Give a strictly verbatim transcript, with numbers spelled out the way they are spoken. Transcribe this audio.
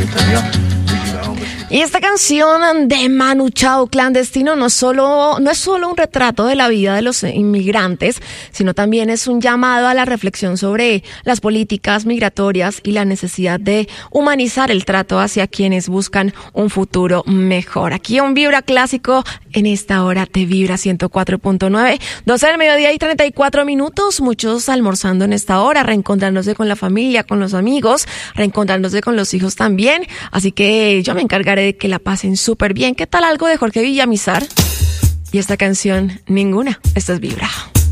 Y esta canción de Manu Chao, Clandestino, no, solo, no es solo un retrato de la vida de los inmigrantes, sino también es un llamado a la reflexión sobre las políticas migratorias y la necesidad de humanizar el trato hacia quienes buscan un futuro mejor. Aquí un Vibra Clásico en esta hora de Vibra ciento cuatro punto nueve, doce del mediodía y treinta y cuatro minutos, muchos almorzando en esta hora, reencontrándose con la familia, con los amigos, reencontrándose con los hijos también, así que yo me encargaré de que la pasen súper bien. ¿Qué tal algo de Jorge Villamizar? Y esta canción, ninguna. Esta es Vibra.